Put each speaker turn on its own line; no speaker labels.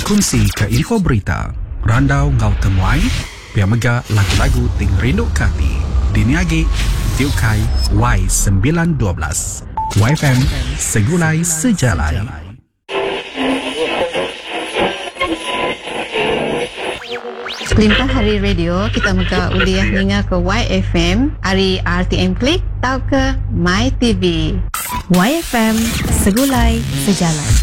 kongsi ke info berita, randau ngau temuai, biar mega lagu-lagu ting rindu kati. Diniagi Tiukai Y912 YFM Segulai Sejalai.
Limpah hari radio kita muka uliah ninga ke YFM, hari RTM Klik, tau ke My TV.
YFM Segulai Sejalan.